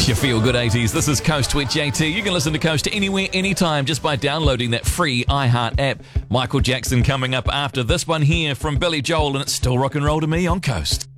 Your feel good 80s. This is Coast with JT. You can listen to Coast anywhere, anytime, just by downloading that free iHeart app. Michael Jackson coming up after this one here from Billy Joel, and it's still rock and roll to me on Coast.